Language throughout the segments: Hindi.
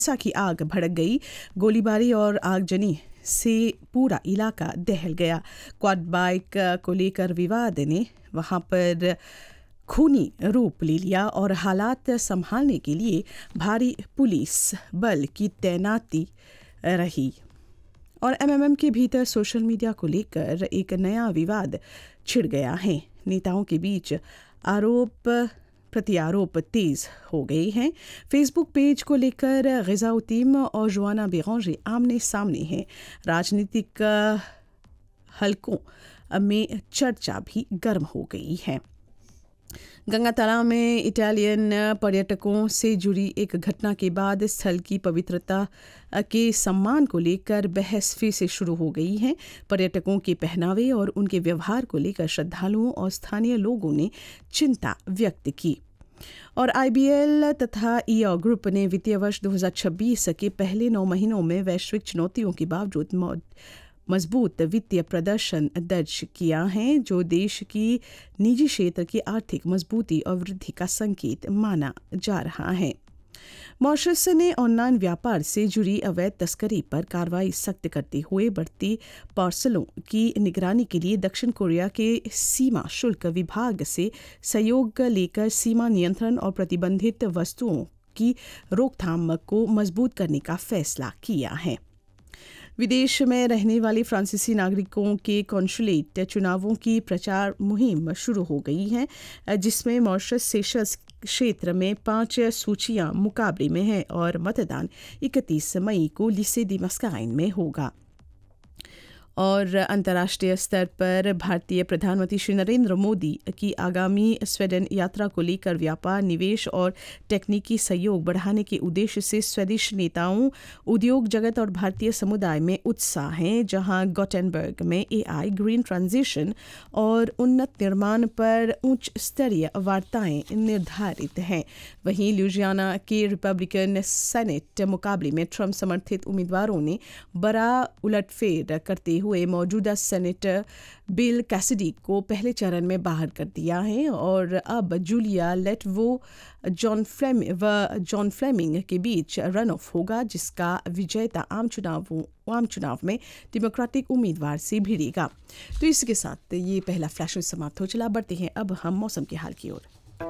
सा की आग भड़क गई। गोलीबारी और आगजनी से पूरा इलाका दहल गया। क्वाड बाइक को लेकर विवाद ने वहां पर खूनी रूप ले लिया और हालात संभालने के लिए भारी पुलिस बल की तैनाती रही। और एमएमएम के भीतर सोशल मीडिया को लेकर एक नया विवाद छिड़ गया है। नेताओं के बीच आरोप प्रत्यारोप तेज हो गए हैं। फेसबुक पेज को लेकर ग़िज़ा उतीम और जोआना बेरंजे आमने सामने हैं। राजनीतिक हलकों में चर्चा भी गर्म हो गई है। गंगा तालाब में इटालियन पर्यटकों से जुड़ी एक घटना के बाद स्थल की पवित्रता के सम्मान को लेकर बहस फिर से शुरू हो गई है। पर्यटकों के पहनावे और उनके व्यवहार को लेकर श्रद्धालुओं और स्थानीय लोगों ने चिंता व्यक्त की। और आईबीएल तथा ईओ ग्रुप ने वित्तीय वर्ष 2026 के पहले 9 महीनों में वैश्विक चुनौतियों के बावजूद मजबूत वित्तीय प्रदर्शन दर्ज किया है, जो देश की निजी क्षेत्र की आर्थिक मजबूती और वृद्धि का संकेत माना जा रहा है। मॉरिशस ने ऑनलाइन व्यापार से जुड़ी अवैध तस्करी पर कार्रवाई सख्त करते हुए बढ़ती पार्सलों की निगरानी के लिए दक्षिण कोरिया के सीमा शुल्क विभाग से सहयोग लेकर सीमा नियंत्रण और प्रतिबंधित वस्तुओं की रोकथाम को मजबूत करने का फैसला किया है। विदेश में रहने वाले फ्रांसीसी नागरिकों के कॉन्सुलेट चुनावों की प्रचार मुहिम शुरू हो गई है, जिसमें मॉरिशस सेशल्स क्षेत्र में 5 सूचियां मुकाबले में हैं और मतदान 31 मई को लिसे दी मस्काइन में होगा। और अंतर्राष्ट्रीय स्तर पर भारतीय प्रधानमंत्री श्री नरेंद्र मोदी की आगामी स्वीडन यात्रा को लेकर व्यापार, निवेश और तकनीकी सहयोग बढ़ाने के उद्देश्य से स्वदेशी नेताओं, उद्योग जगत और भारतीय समुदाय में उत्साह है, जहां गोटेनबर्ग में एआई, ग्रीन ट्रांजिशन और उन्नत निर्माण पर उच्च स्तरीय वार्ताएं निर्धारित हैं। वहीं लुजियाना के रिपब्लिकन सेनेट मुकाबले में ट्रंप समर्थित उम्मीदवारों ने बड़ा उलटफेर करते हुए मौजूदा सेनेटर बिल कैसिडी को पहले चरण में बाहर कर दिया है और अब जूलिया लेटवो जॉन फ्लेमिंग के बीच रन ऑफ होगा, जिसका विजेता आम चुनाव में डेमोक्रेटिक उम्मीदवार से भिड़ेगा। तो इसके साथ ये पहला फ्लैश समाप्त हो चला। बढ़ते हैं अब हम मौसम के हाल की ओर।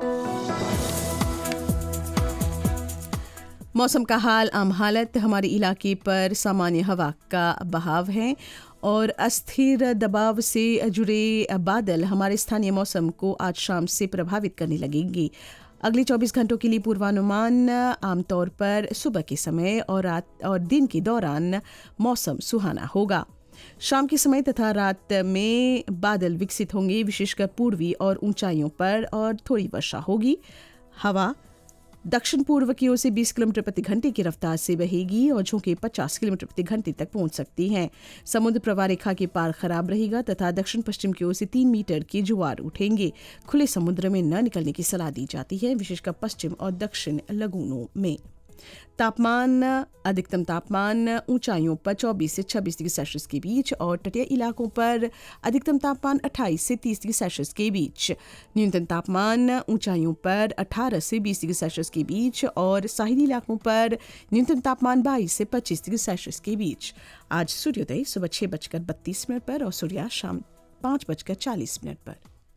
मौसम का हाल, आम हालत हमारे इलाके पर सामान्य हवा का बहाव है और अस्थिर दबाव से जुड़े बादल हमारे स्थानीय मौसम को आज शाम से प्रभावित करने लगेंगे। अगले 24 घंटों के लिए पूर्वानुमान आमतौर पर सुबह के समय और रात और दिन के दौरान मौसम सुहाना होगा। शाम के समय तथा रात में बादल विकसित होंगे, विशेषकर पूर्वी और ऊंचाइयों पर, और थोड़ी वर्षा होगी। हवा दक्षिण पूर्व की ओर से 20 किलोमीटर प्रति घंटे की रफ्तार से बहेगी और झोंके 50 किलोमीटर प्रति घंटे तक पहुंच सकती हैं। समुद्र प्रवाह रेखा के पार खराब रहेगा तथा दक्षिण पश्चिम की ओर से 3 मीटर के ज्वार उठेंगे। खुले समुद्र में न निकलने की सलाह दी जाती है, विशेषकर पश्चिम और दक्षिण लगूनों में। तापमान, अधिकतम तापमान ऊंचाइयों पर 24 से 26 डिग्री सेल्सियस के बीच और तटीय इलाकों पर अधिकतम तापमान 28 से 30 डिग्री सेल्सियस के बीच। न्यूनतम तापमान ऊंचाइयों पर 18 से 20 डिग्री सेल्सियस के बीच और साहिली इलाकों पर न्यूनतम तापमान 22 से 25 डिग्री सेल्सियस के बीच। आज सूर्योदय सुबह 6:32 पर और सूर्यास्त शाम 5:40 पर।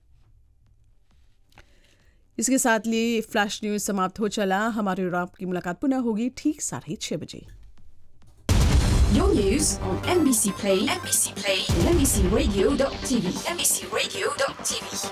इसके साथ लिए फ्लैश न्यूज समाप्त हो चला। हमारे और आपकी मुलाकात पुनः होगी ठीक 6:30 बजे। Your news on NBC Play, and NBCRadio.tv.